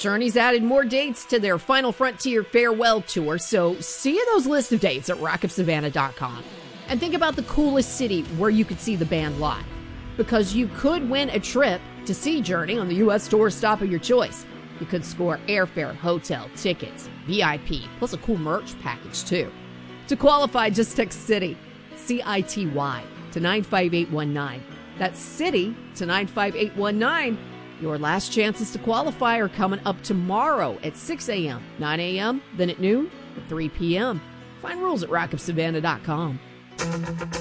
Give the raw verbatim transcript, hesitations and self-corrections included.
Journey's added more dates to their Final Frontier Farewell Tour, so see those list of dates at rock of savannah dot com. And think about the coolest city where you could see the band live, because you could win a trip to see Journey on the U S tour stop of your choice. You could score airfare, hotel, tickets, V I P, plus a cool merch package too. To qualify, just text CITY, C I T Y, to nine five eight one nine. That's CITY to nine five eight one nine. Your last chances to qualify are coming up tomorrow at six a.m., nine a.m., then at noon, at three p.m. Find rules at rock of savannah dot com.